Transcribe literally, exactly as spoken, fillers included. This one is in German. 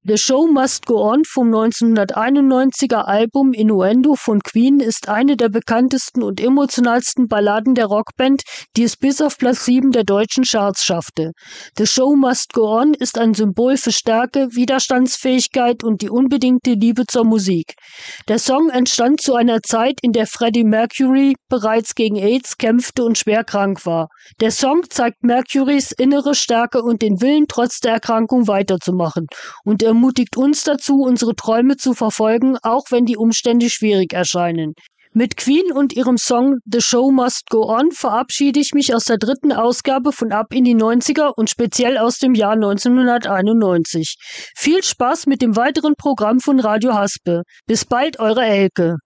The Show Must Go On vom neunzehnhunderteinundneunziger Album Innuendo von Queen ist eine der bekanntesten und emotionalsten Balladen der Rockband, die es bis auf Platz sieben der deutschen Charts schaffte. The Show Must Go On ist ein Symbol für Stärke, Widerstandsfähigkeit und die unbedingte Liebe zur Musik. Der Song entstand zu einer Zeit, in der Freddie Mercury bereits gegen AIDS kämpfte und schwer krank war. Der Song zeigt Mercurys innere Stärke und den Willen, trotz der Erkrankung weiterzumachen, und ermutigt uns dazu, unsere Träume zu verfolgen, auch wenn die Umstände schwierig erscheinen. Mit Queen und ihrem Song The Show Must Go On verabschiede ich mich aus der dritten Ausgabe von Ab in die neunziger und speziell aus dem Jahr neunzehnhunderteinundneunzig. Viel Spaß mit dem weiteren Programm von Radio Haspe. Bis bald, eure Elke.